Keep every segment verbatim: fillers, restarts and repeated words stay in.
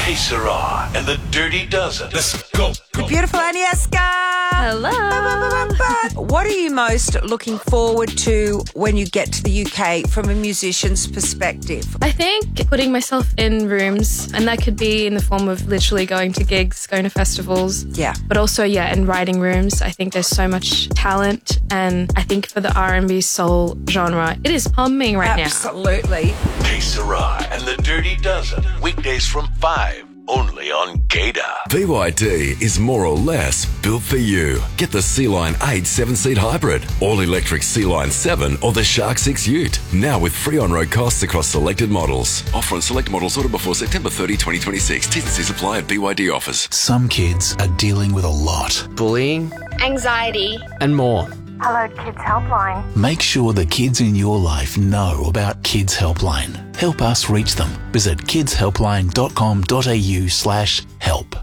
Hey, Sarah and the Dirty Dozen. Let's go. The beautiful Agnieszka. Hello. What are you most looking forward to when you get to the U K from a musician's perspective? I think putting myself in rooms, and that could be in the form of literally going to gigs, going to festivals. Yeah. But also, yeah, in writing rooms. I think there's so much talent, and I think for the R and B soul genre, it is pumping right Absolutely. Hey, Sarah and the Dirty Dozen. Weekdays from five. Only on Gator. B Y D is more or less built for you. Get the Sea-Line eight seven-seat hybrid, all-electric Sea-Line seven or the Shark six Ute. Now with free on-road costs across selected models. Offer on select models ordered before September thirtieth, twenty twenty-six. T's and C's apply at B Y D offers. Some kids are dealing with a lot. Bullying, anxiety, and more. Hello Kids Helpline. Make sure the kids in your life know about Kids Helpline. Help us reach them. Visit kidshelpline.com.au slash help.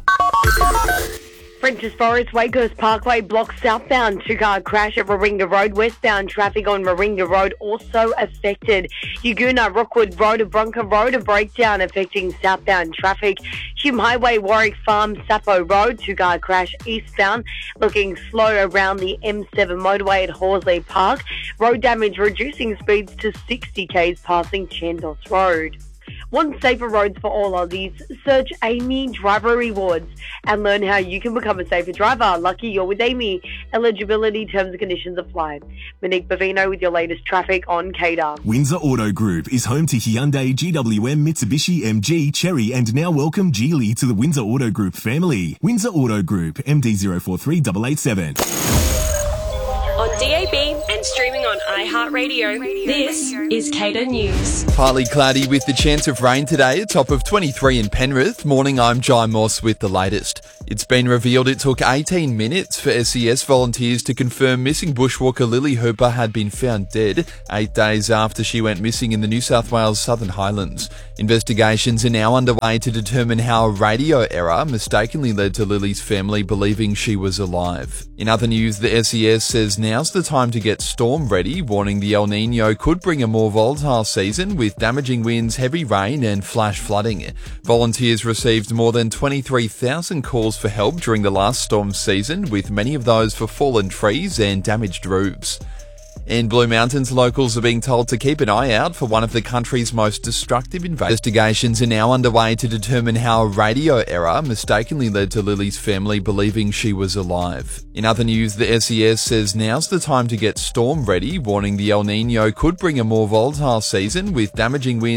Princess Forest, Wakehurst Parkway, block southbound. Two-car crash at Warringah Road. Westbound traffic on Warringah Road also affected. Yaguna, Rookwood Road, Bronca Road, a breakdown affecting southbound traffic. Hume Highway, Warwick Farm, Sapo Road, two-car crash eastbound. Looking slow around the M seven motorway at Horsley Park. Road damage reducing speeds to sixty k's passing Chandos Road. Want safer roads for all Aussies? Search Amy Driver Rewards and learn how you can become a safer driver. Lucky you're with Amy. Eligibility, terms and conditions apply. Monique Bavino with your latest traffic on Cater. Windsor Auto Group is home to Hyundai, G W M, Mitsubishi, M G, Chery, and now welcome Geely to the Windsor Auto Group family. Windsor Auto Group, M D zero four three eight eight seven. On D A B and streaming on iHeartRadio, this is Cater News. Partly cloudy with the chance of rain today, a top of twenty-three in Penrith. Morning, I'm Jai Moss with the latest. It's been revealed it took eighteen minutes for S E S volunteers to confirm missing bushwalker Lily Hooper had been found dead, eight days after she went missing in the New South Wales Southern Highlands. Investigations are now underway to determine how a radio error mistakenly led to Lily's family believing she was alive. In other news, the S E S says now's the time to get storm ready, warning the El Nino could bring a more volatile season with damaging winds, heavy rain and flash flooding. Volunteers received more than twenty-three thousand calls for help during the last storm season, with many of those for fallen trees and damaged roofs. In Blue Mountains, locals are being told to keep an eye out for one of the country's most destructive investigations are now underway to determine how a radio error mistakenly led to Lily's family believing she was alive. In other news, the S E S says now's the time to get storm ready, warning the El Nino could bring a more volatile season with damaging winds.